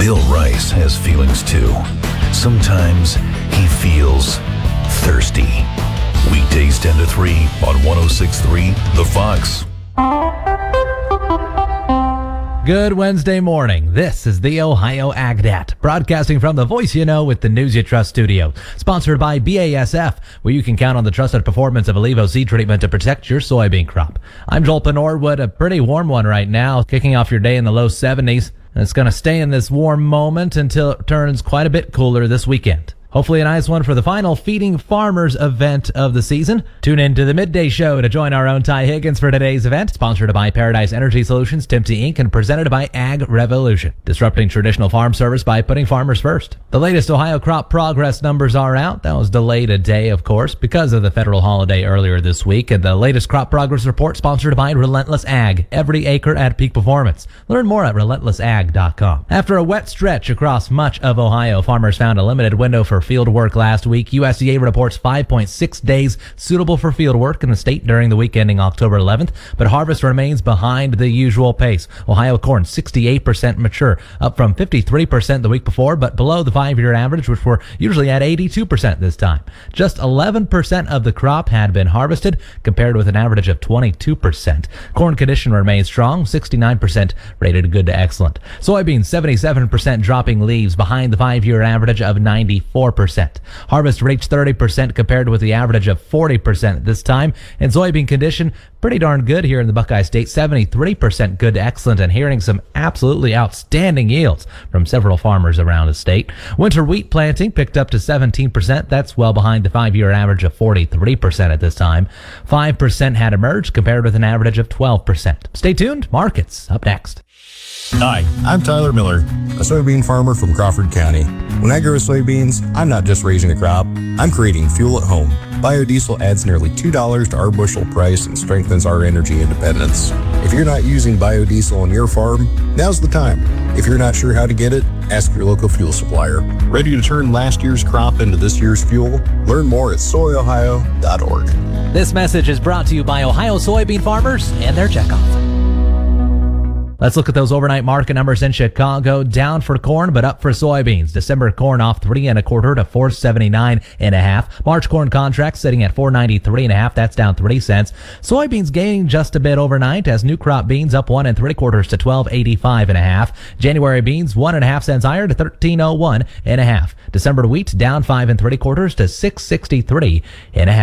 Bill Rice has feelings too. Sometimes he feels thirsty. Weekdays 10 to 3 on 106.3 The Fox. Good Wednesday morning. This is the Ohio AgNet, broadcasting from the Voice You Know with the News You Trust studio. Sponsored by BASF, where you can count on the trusted performance of Allevo seed treatment to protect your soybean crop. I'm Joel Norwood, a pretty warm one right now, kicking off your day in the low 70s. And it's going to stay in this warm moment until it turns quite a bit cooler this weekend. Hopefully a nice one for the final Feeding Farmers event of the season. Tune in to the midday show to join our own Ty Higgins for today's event, sponsored by Paradise Energy Solutions, Timty Inc., and presented by Ag Revolution, disrupting traditional farm service by putting farmers first. The latest Ohio crop progress numbers are out. That was delayed a day, of course, because of the federal holiday earlier this week. And the latest crop progress report sponsored by Relentless Ag, every acre at peak performance. Learn more at relentlessag.com. After a wet stretch across much of Ohio, farmers found a limited window for field work last week. USDA reports 5.6 days suitable for field work in the state during the week ending October 11th, but harvest remains behind the usual pace. Ohio corn 68% mature, up from 53% the week before, but below the 5-year average, which were usually at 82% this time. Just 11% of the crop had been harvested, compared with an average of 22%. Corn condition remains strong, 69% rated good to excellent. Soybeans 77% dropping leaves, behind the 5-year average of 94%. Harvest reached 30% compared with the average of 40% this time. And soybean condition pretty darn good here in the Buckeye State, 73% good to excellent, and hearing some absolutely outstanding yields from several farmers around the state. Winter wheat planting picked up to 17%. That's well behind the 5-year average of 43% at this time. 5% had emerged compared with an average of 12%. Stay tuned. Markets up next. Hi, I'm Tyler Miller, a soybean farmer from Crawford County. When I grow soybeans, I'm not just raising a crop, I'm creating fuel at home. Biodiesel adds nearly $2 to our bushel price and strengthens our energy independence. If you're not using biodiesel on your farm, now's the time. If you're not sure how to get it, ask your local fuel supplier. Ready to turn last year's crop into this year's fuel? Learn more at soyohio.org. This message is brought to you by Ohio soybean farmers and their checkoff. Let's look at those overnight market numbers in Chicago. Down for corn, but up for soybeans. December corn off 3 1/4 to 4.79 1/2. March corn contract sitting at 4.93 1/2. That's down 3 cents. Soybeans gaining just a bit overnight as new crop beans up 1 3/4 to 12.85 1/2. January beans 1 1/2 cents higher to 13.01 1/2. December wheat down 5 3/4 to 6.63 1/2.